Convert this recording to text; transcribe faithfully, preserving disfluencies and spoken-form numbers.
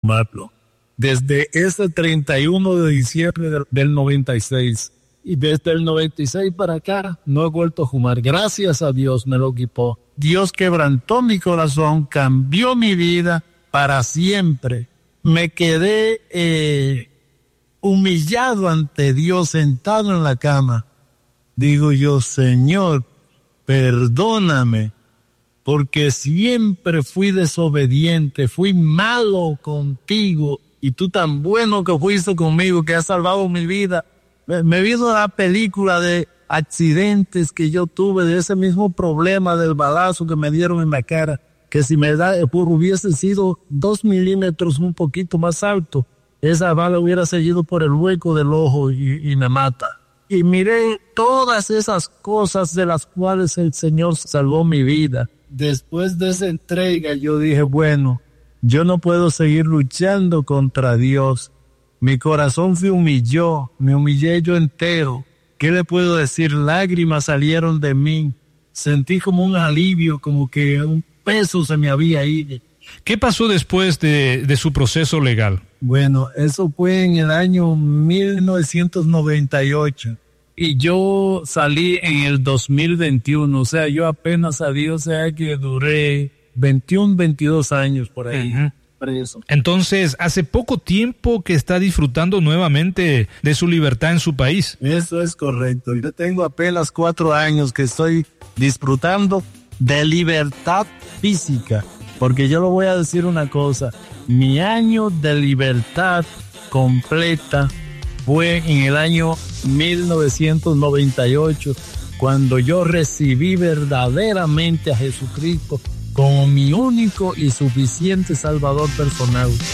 fumarlo. Desde ese treinta y uno de diciembre del, del noventa y seis. Y desde el noventa y seis para acá no he vuelto a fumar. Gracias a Dios me lo quitó. Dios quebrantó mi corazón, cambió mi vida para siempre. Me quedé eh, humillado ante Dios, sentado en la cama. Digo yo, Señor, perdóname, porque siempre fui desobediente, fui malo contigo, y tú tan bueno que fuiste conmigo, que has salvado mi vida. Me, me vino la película de accidentes que yo tuve, de ese mismo problema del balazo que me dieron en la cara, que si me da, pues, hubiese sido dos milímetros un poquito más alto, esa bala hubiera seguido por el hueco del ojo y, y me mata. Y miré todas esas cosas de las cuales el Señor salvó mi vida. Después de esa entrega yo dije, bueno, yo no puedo seguir luchando contra Dios. Mi corazón se humilló, me humillé yo entero. ¿Qué le puedo decir? Lágrimas salieron de mí. Sentí como un alivio, como que un peso se me había ido. ¿Qué pasó después de, de su proceso legal? Bueno, eso fue en el año mil novecientos noventa y ocho. Y yo salí en el dos mil veintiuno. O sea, yo apenas salí, o sea que duré veintiuno, veintidós años por ahí. Uh-huh. Preso. Entonces, hace poco tiempo que está disfrutando nuevamente de su libertad en su país. Eso es correcto. Yo tengo apenas cuatro años que estoy disfrutando de libertad física. Porque yo le voy a decir una cosa. Mi año de libertad completa fue en el año mil novecientos noventa y ocho, cuando yo recibí verdaderamente a Jesucristo como mi único y suficiente Salvador personal.